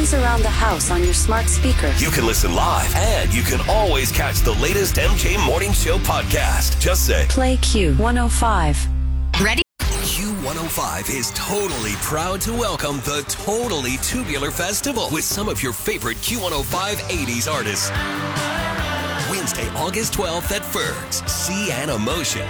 always around the house on your smart speaker. You can listen live, and you can always catch the latest MJ Morning Show podcast. Just say, play Q105. Ready? Q105 is totally proud to welcome the Totally Tubular Festival with some of your favorite Q105 80s artists. Wednesday, August 12th at Ferg's. Sienna Motion.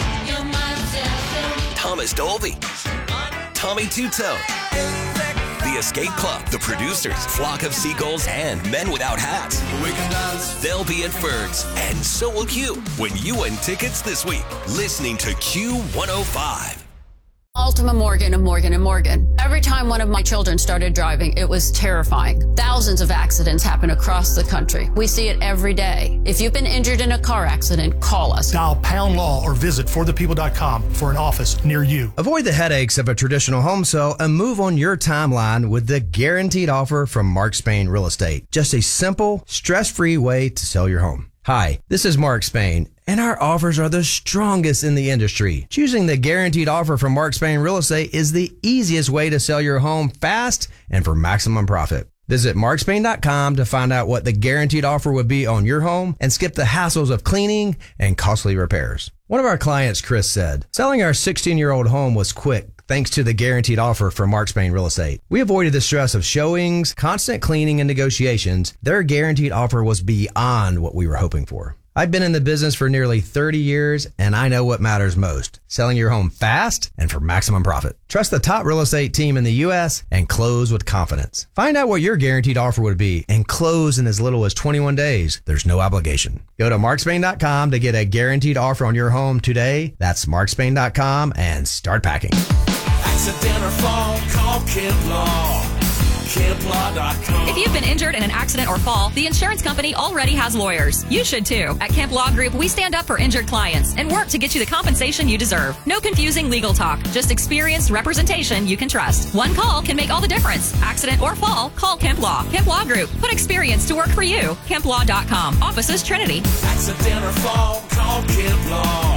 Thomas Dolby. Tommy Tutone. The Escape Club, The Producers, Flock of Seagulls, and Men Without Hats. They'll be at Ferg's, and so will Q when you win tickets this week. Listening to Q105. Altima Morgan and Morgan & Morgan. Every time one of my children started driving, it was terrifying. Thousands of accidents happen across the country. We see it every day. If you've been injured in a car accident, call us. Dial # law or visit forthepeople.com for an office near you. Avoid the headaches of a traditional home sale and move on your timeline with the guaranteed offer from Mark Spain Real Estate. Just a simple, stress-free way to sell your home. Hi, this is Mark Spain, and our offers are the strongest in the industry. Choosing the guaranteed offer from Mark Spain Real Estate is the easiest way to sell your home fast and for maximum profit. Visit markspain.com to find out what the guaranteed offer would be on your home and skip the hassles of cleaning and costly repairs. One of our clients, Chris, said, selling our 16-year-old home was quick thanks to the guaranteed offer from Mark Spain Real Estate. We avoided the stress of showings, constant cleaning, and negotiations. Their guaranteed offer was beyond what we were hoping for. I've been in the business for nearly 30 years, and I know what matters most. Selling your home fast and for maximum profit. Trust the top real estate team in the U.S. and close with confidence. Find out what your guaranteed offer would be and close in as little as 21 days. There's no obligation. Go to markspain.com to get a guaranteed offer on your home today. That's markspain.com and start packing. Accident or fall, call Kemp Law. KempLaw.com. If you've been injured in an accident or fall, the insurance company already has lawyers. You should too. At Kemp Law Group, we stand up for injured clients and work to get you the compensation you deserve. No confusing legal talk, just experienced representation you can trust. One call can make all the difference. Accident or fall, call Kemp Law. Kemp Law Group. Put experience to work for you. KempLaw.com. Offices Trinity. Accident or fall, call Kemp Law.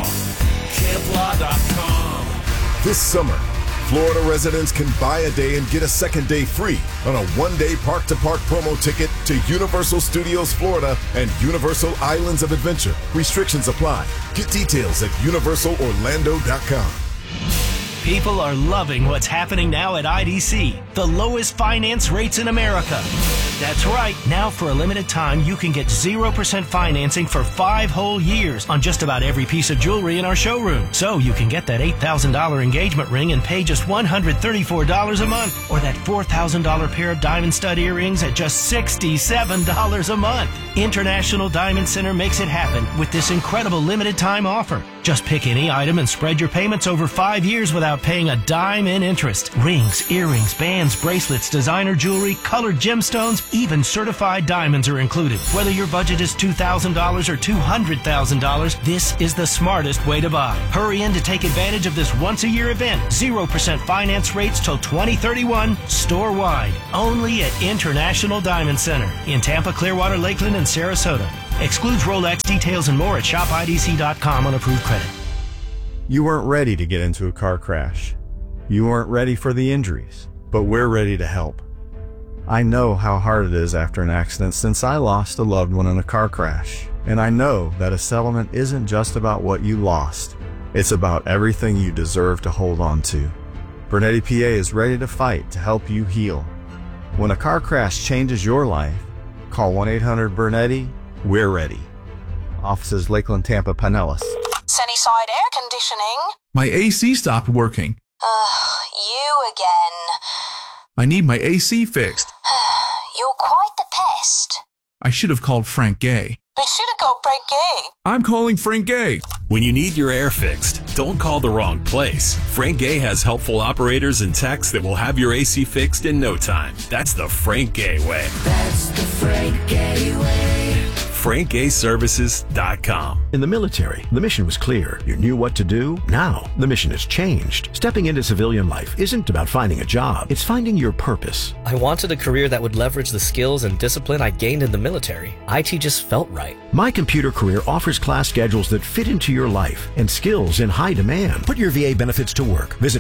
KempLaw.com. This summer, Florida residents can buy a day and get a second day free on a one-day park-to-park promo ticket to Universal Studios Florida and Universal Islands of Adventure. Restrictions apply. Get details at universalorlando.com. People are loving what's happening now at IDC, the lowest finance rates in America. That's right. Now for a limited time, you can get 0% financing for 5 whole years on just about every piece of jewelry in our showroom. So you can get that $8,000 engagement ring and pay just $134 a month, or that $4,000 pair of diamond stud earrings at just $67 a month. International Diamond Center makes it happen with this incredible limited time offer. Just pick any item and spread your payments over 5 years without paying a dime in interest. Rings, earrings, bands, bracelets, designer jewelry, colored gemstones, even certified diamonds are included. Whether your budget is $2,000 or $200,000, this is the smartest way to buy. Hurry in to take advantage of this once-a-year event. 0% finance rates till 2031, store-wide. Only at International Diamond Center in Tampa, Clearwater, Lakeland, and Sarasota. Excludes Rolex. Details and more at shopidc.com on approved credit. You weren't ready to get into a car crash. You weren't ready for the injuries, but we're ready to help. I know how hard it is after an accident since I lost a loved one in a car crash. And I know that a settlement isn't just about what you lost. It's about everything you deserve to hold on to. Bernetti PA is ready to fight to help you heal. When a car crash changes your life, call 1-800-BERNETTI. We're ready. Offices Lakeland, Tampa, Pinellas. Sunnyside Air Conditioning. My AC stopped working. You again. I need my AC fixed. You're quite the pest. I should have called Frank Gay. You should have called Frank Gay. I'm calling Frank Gay. When you need your air fixed, don't call the wrong place. Frank Gay has helpful operators and techs that will have your AC fixed in no time. That's the Frank Gay way. That's the Frank Gay way. FrankGayServices.com. In the military, the mission was clear. You knew what to do. Now, the mission has changed. Stepping into civilian life isn't about finding a job. It's finding your purpose. I wanted a career that would leverage the skills and discipline I gained in the military. IT just felt right. My Computer Career offers class schedules that fit into your life and skills in high demand. Put your VA benefits to work. Visit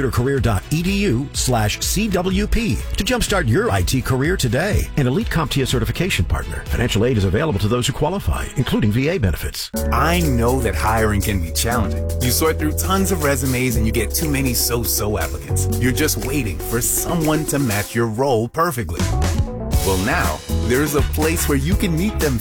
mycomputercareer.edu/CWP to jumpstart your IT career today. An elite CompTIA certification partner. Financial aid is available to those who qualify, including VA benefits. I know that hiring can be challenging. You sort through tons of resumes and you get too many so-so applicants. You're just waiting for someone to match your role perfectly. Well, now, there's a place where you can meet them